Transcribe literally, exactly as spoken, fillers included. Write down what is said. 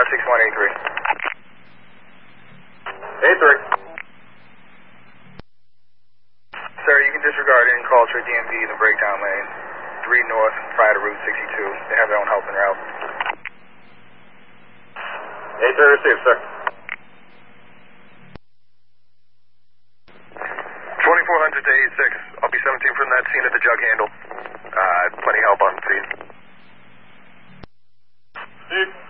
six one eight three. eight three. Sir, you can disregard any calls for D M V in the breakdown lane. three north, prior to Route sixty-two. They have their own helping route. eight three received, sir. twenty-four hundred to eighty-six. I'll be seventeen from that scene at the jug handle. Uh, plenty of help on scene. Steve.